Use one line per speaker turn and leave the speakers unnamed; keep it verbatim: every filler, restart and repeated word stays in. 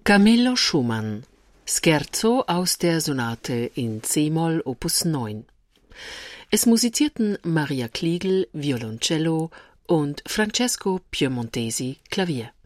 Camillo Schumann, Scherzo aus der Sonate in C-Moll Opus neun. Es musizierten Maria Kliegl, Violoncello und Francesco Piemontesi, Klavier.